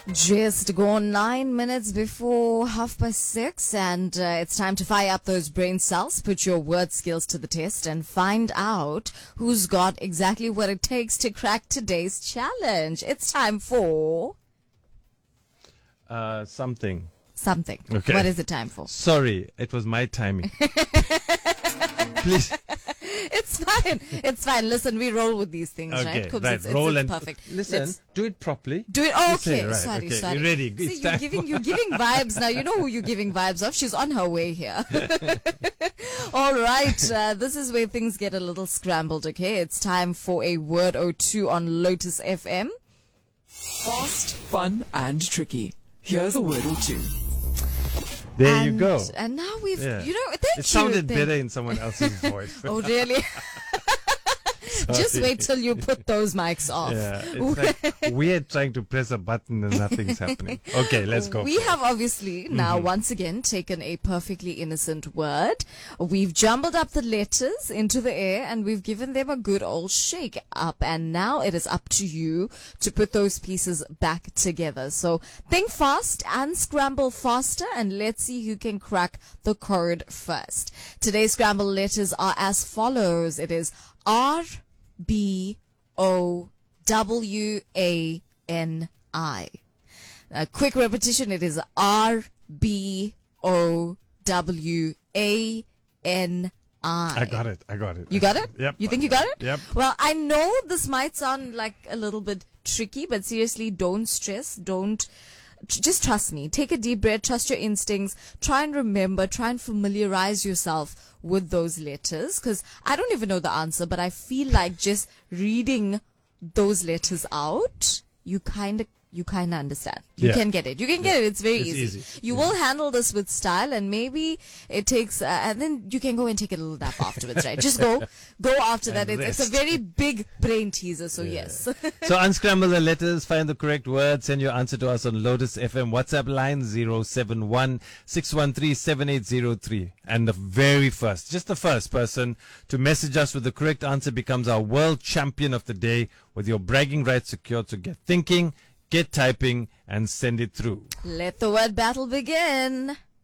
Just gone 9 minutes before 6:30, and it's time to fire up those brain cells, put your word skills to the test, and find out who's got exactly what it takes to crack today's challenge. It's time for Something. something. Okay. What is it time for? Sorry, it was my timing. Please. It's fine. It's fine. Listen, we roll with these things, right? Okay, 'Cause right. it's Roll and perfect. Listen, Let's do it properly. do it. Oh, Listen, okay. right, Sorry, okay. sorry. You're ready. See, It's you're time giving vibes now. You know who you're giving vibes of. She's on her way here. All right. This is where things get a little scrambled, okay? It's time for a word or two on Lotus FM. Fast, fun, and tricky. Here's a word or two. There you go. And now we've, Yeah. thank you. It sounded Thank- better in someone else's voice. Oh, really? Just wait till you put those mics off. Yeah, it's like weird trying to press a button and nothing's happening. Okay, let's go. We have obviously now once again taken a perfectly innocent word. We've jumbled up the letters into the air and we've given them a good old shake up. And now it is up to you to put those pieces back together. So think fast and scramble faster, and let's see who can crack the code first. Today's scramble letters are as follows. It is RBOWANI. A quick repetition, it is RBOWANI. I got it. You got it? Yep. You think you got it? Yep. Well, I know this might sound like a little bit tricky, but seriously, don't stress. Just trust me. Take a deep breath. Trust your instincts. Try and remember. Try and familiarize yourself with those letters. Because I don't even know the answer, but I feel like just reading those letters out, you kind of understand. You Yeah. can get it. You can get it. It's very It's easy. easy. You will handle this with style, and maybe it takes, and then you can go and take a little nap afterwards, right? Just go after that. And It's a rest. very big brain teaser. So yes. So unscramble the letters, find the correct word, send your answer to us on Lotus FM WhatsApp line 071-613-7803. And the first person to message us with the correct answer becomes our world champion of the day, with your bragging rights secured. So get thinking, get typing, and send it through. Let the word battle begin.